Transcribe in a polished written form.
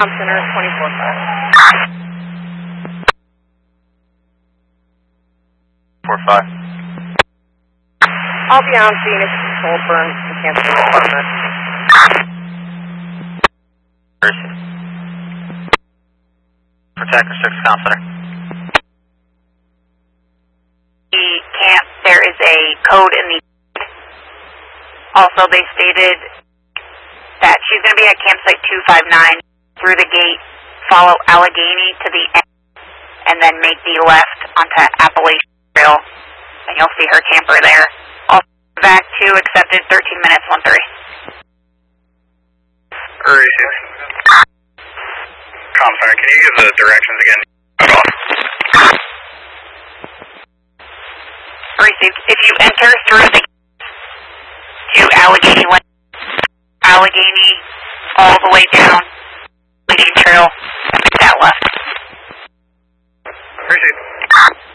Com Center 24-5. 4-5. I'll be on Phoenix Control Burns and Cancel Department. Protect the 6 Com Center. The camp, there is a code in the... Also, they stated that she's going to be at campsite 259 through the gate, follow Allegheny to the end, and then make the left onto Appalachian Trail, and you'll see her camper there. Also, back to accepted 13 minutes, 1:30. Com Center, can you give the directions again? Received. If you enter through the to Allegheny, Allegheny all the way down, Leading Trail, that left. Received.